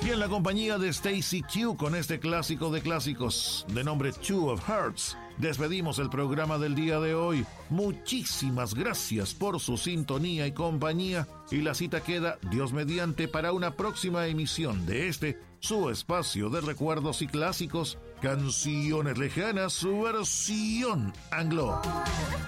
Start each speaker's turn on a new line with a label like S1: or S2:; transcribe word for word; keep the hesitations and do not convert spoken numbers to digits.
S1: Y en la compañía de Stacy Q con este clásico de clásicos de nombre Two of Hearts, despedimos el programa del día de hoy. Muchísimas gracias por su sintonía y compañía, y la cita queda, Dios mediante, para una próxima emisión de este, su espacio de recuerdos y clásicos, Canciones Lejanas, su versión anglo.